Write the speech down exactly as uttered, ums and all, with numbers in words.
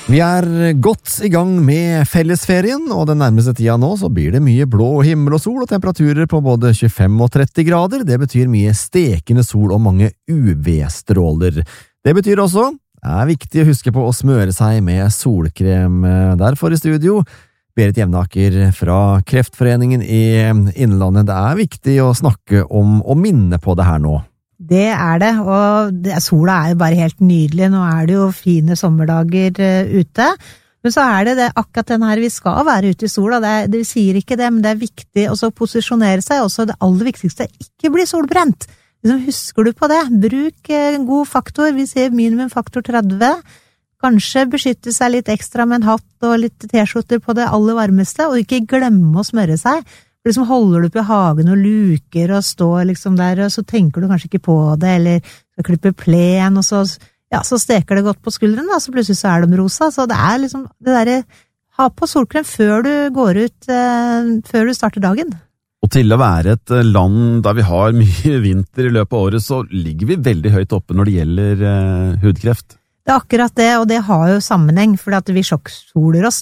Vi er godt i gang med fellesferien, og den nærmeste tida nå så blir det mye blå himmel og sol og temperaturer på både tjuefem og tretti grader. Det betyr mye stekende sol og mange U V-stråler. Det betyr også det er viktig å huske på å smøre seg med solkrem. Derfor i studio, Berit Jevnaker fra Kreftforeningen i Innlandet. Det er viktig å snakke om og minne på det her nå. Det er det, og det, sola er jo bare helt nydelig. Nå er det jo fine sommerdager uh, ute, men så er det, det akkurat den her vi skal være ute i sola. Det, er, det sier ikke det, men det er viktig også å posisjonere seg. Også det aller viktigste er ikke bli solbrent. Liksom, husker du på det? Bruk en god faktor. Vi sier minimum faktor tretti. Kanskje beskytte seg litt ekstra med en hatt og litt t-skjorter på det aller varmeste, og ikke glemme å smøre seg. For liksom holder du på i hagen og luker og står liksom der, og så tenker du kanskje ikke på det, eller så klipper plen, og så, ja, så steker det godt på skulderen, og så plutselig så er de rosa. Så det er liksom det der, ha på solkrem før du går ut, eh, før du starter dagen. Og til å være et land der vi har mye vinter i løpet av året, så ligger vi veldig høyt oppe når det gjelder eh, hudkreft. Det er akkurat det, og det har jo sammenheng, fordi at vi sjokksoler oss